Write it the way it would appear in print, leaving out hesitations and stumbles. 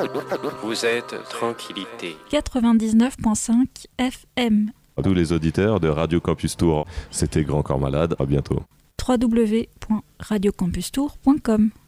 Vous êtes tranquillité. 99.5 FM. À tous les auditeurs de Radio Campus Tour, c'était Grand Corps Malade, à bientôt. www.radiocampustour.com